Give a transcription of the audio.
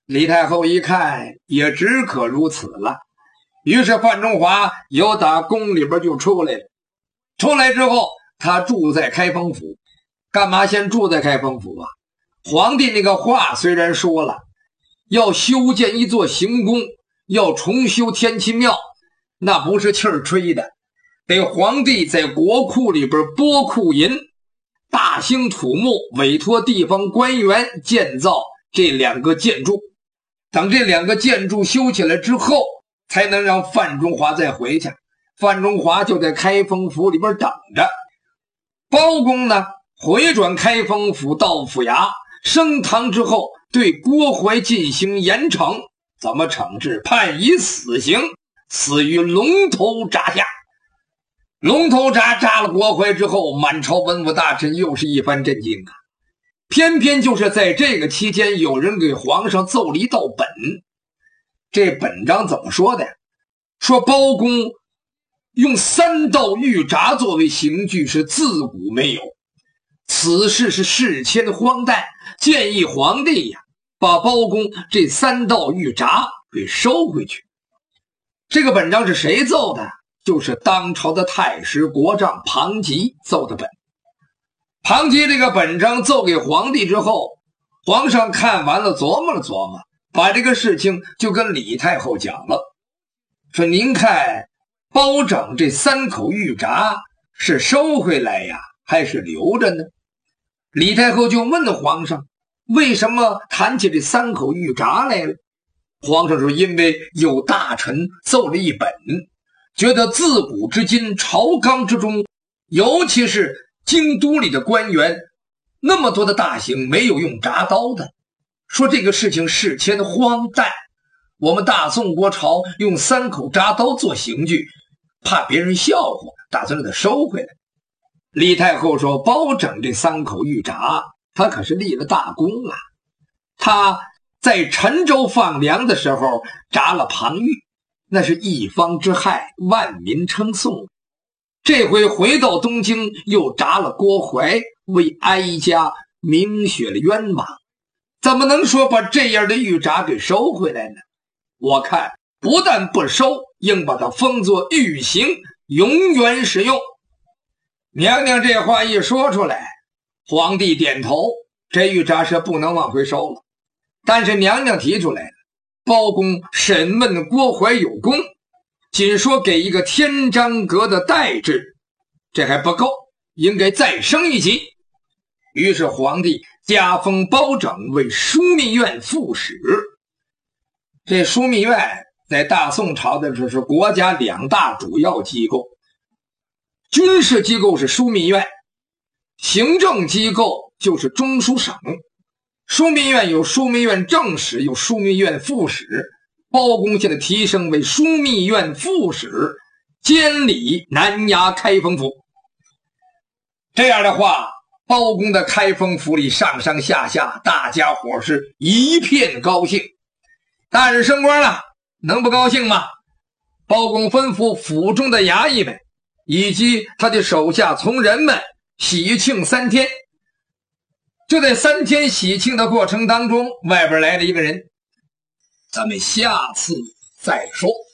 李太后一看，也只可如此了。于是范中华由打宫里边就出来了。出来之后，他住在开封府。干嘛先住在开封府啊？皇帝那个话虽然说了，要修建一座行宫，要重修天齐庙，那不是气儿吹的，得皇帝在国库里边拨库银，大兴土木，委托地方官员建造这两个建筑。等这两个建筑修起来之后，才能让范中华再回去。范中华就在开封府里边等着。包公呢，回转开封府到府衙升堂之后，对郭槐进行严惩。怎么惩治？判以死刑，死于龙头铡下。龙头铡扎了郭槐之后，满朝文武大臣又是一番震惊啊！偏偏就是在这个期间，有人给皇上奏了一道本。这本章怎么说的呀？说包公用3道玉铡作为刑具是自古没有，此事是世间荒诞，建议皇帝呀把包公这3道玉铡给收回去。这个本章是谁奏的？就是当朝的太师国丈庞吉奏的本。庞吉这个本章奏给皇帝之后，皇上看完了琢磨了琢磨，把这个事情就跟李太后讲了，说您看包拯这3口玉铡是收回来呀，还是留着呢？李太后就问皇上，为什么谈起这3口玉铡来了？皇上说，因为有大臣奏了一本，觉得自古至今朝纲之中，尤其是京都里的官员，那么多的大刑没有用铡刀的，说这个事情世间荒诞，我们大宋国朝用3口铡刀做刑具，怕别人笑话，打算让他收回来。李太后说，包拯这3口玉铡，他可是立了大功啊！他在陈州放粮的时候铡了庞玉，那是一方之害，万民称颂。这回回到东京，又铡了郭槐，为哀家明雪了冤枉。怎么能说把这样的玉铡给收回来呢？我看不但不收，应把它封作玉刑，永远使用。娘娘这话一说出来，皇帝点头，这玉铡是不能往回收了。但是娘娘提出来了，包公审问郭槐有功，仅说给一个天章阁的代制，这还不够，应该再升一级。于是皇帝加封包拯为枢密院副使。这枢密院在大宋朝的时候是国家2大主要机构，军事机构是枢密院，行政机构就是中书省。枢密院有枢密院正使，有枢密院副使。包公现在提升为枢密院副使，监理南衙开封府。这样的话，包公的开封府里上上下下大家伙是一片高兴，大日升官了，能不高兴吗？包公吩咐府中的衙役们以及他的手下从人们喜庆3天。就在3天喜庆的过程当中，外边来了一个人，咱们下次再说。